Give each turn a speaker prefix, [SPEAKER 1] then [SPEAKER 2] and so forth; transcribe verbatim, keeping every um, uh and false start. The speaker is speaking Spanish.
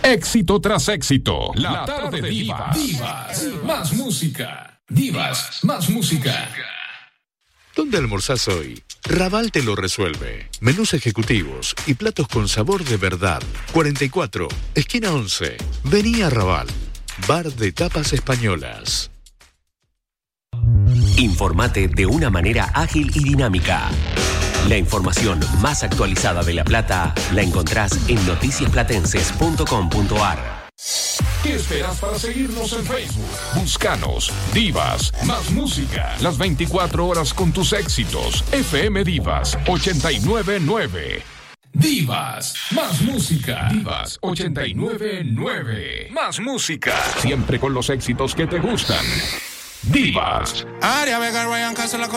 [SPEAKER 1] Éxito tras éxito. La tarde de Divas. Divas. Más música. Divas. Más música.
[SPEAKER 2] ¿Dónde almorzás hoy? Raval te lo resuelve. Menús ejecutivos y platos con sabor de verdad. cuarenta y cuatro, esquina once. Vení a Raval. Bar de tapas españolas.
[SPEAKER 3] Informate de una manera ágil y dinámica. La información más actualizada de La Plata la encontrás en noticias platenses punto com punto a r.
[SPEAKER 1] ¿Qué esperas para seguirnos en Facebook? Búscanos, Divas, más música, las veinticuatro horas con tus éxitos. F M Divas ochenta y nueve nueve. Divas, más música. Divas ochenta y nueve nueve. Más música. Siempre con los éxitos que te gustan. Divas.
[SPEAKER 4] Aria Vega, Ryan Castle,